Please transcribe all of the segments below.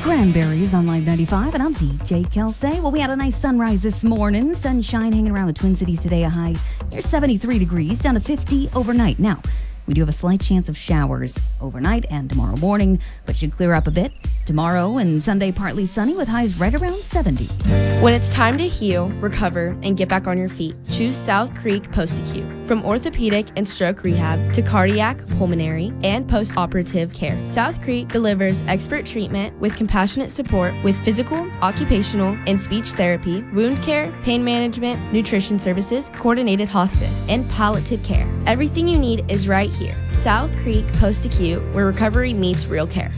Cranberries on Live 95, and I'm DJ Kelsey. Well, we had a nice sunrise this morning. Sunshine hanging around the Twin Cities today, a high near 73 degrees, down to 50 overnight. Now, we do have a slight chance of showers overnight and tomorrow morning, but should clear up a bit. Tomorrow and Sunday, partly sunny with highs right around 70. When it's time to heal, recover, and get back on your feet, choose South Creek Post-Acute. From orthopedic and stroke rehab to cardiac, pulmonary, and post-operative care, South Creek delivers expert treatment with compassionate support with physical, occupational, and speech therapy, wound care, pain management, nutrition services, coordinated hospice, and palliative care. Everything you need is right here. South Creek Post-Acute, where recovery meets real care.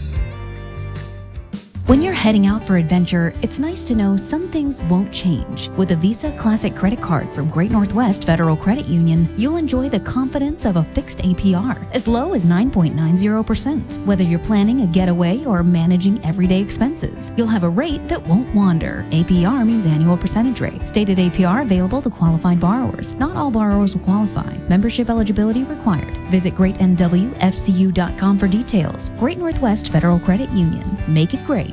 When you're heading out for adventure, it's nice to know some things won't change. With a Visa Classic credit card from Great Northwest Federal Credit Union, you'll enjoy the confidence of a fixed APR, as low as 9.90%. Whether you're planning a getaway or managing everyday expenses, you'll have a rate that won't wander. APR means annual percentage rate. Stated APR available to qualified borrowers. Not all borrowers will qualify. Membership eligibility required. Visit greatnwfcu.com for details. Great Northwest Federal Credit Union. Make it great.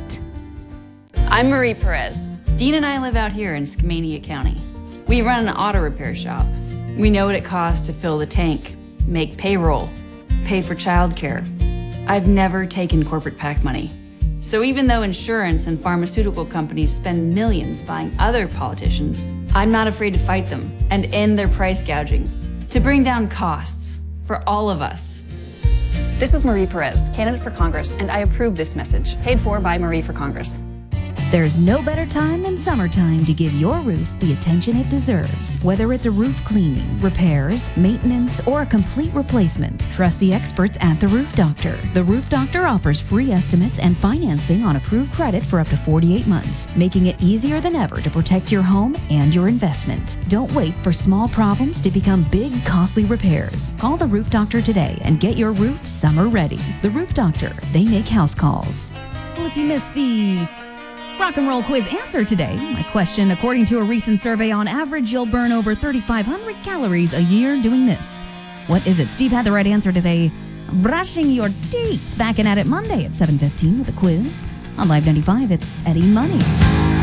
I'm Marie Perez. Dean and I live out here in Skamania County. We run an auto repair shop. We know what it costs to fill the tank, make payroll, pay for childcare. I've never taken corporate PAC money. So even though insurance and pharmaceutical companies spend millions buying other politicians, I'm not afraid to fight them and end their price gouging to bring down costs for all of us. This is Marie Perez, candidate for Congress, and I approve this message, paid for by Marie for Congress. There's no better time than summertime to give your roof the attention it deserves. Whether it's a roof cleaning, repairs, maintenance, or a complete replacement, trust the experts at The Roof Doctor. The Roof Doctor offers free estimates and financing on approved credit for up to 48 months, making it easier than ever to protect your home and your investment. Don't wait for small problems to become big, costly repairs. Call The Roof Doctor today and get your roof summer ready. The Roof Doctor, they make house calls. Well, if you missed the rock and roll quiz answer today, my question: according to a recent survey, on average, you'll burn over 3,500 calories a year doing this. What is it? Steve had the right answer today. Brushing your teeth. Back in at it Monday at 7:15 with a quiz. On Live 95, it's Eddie Money.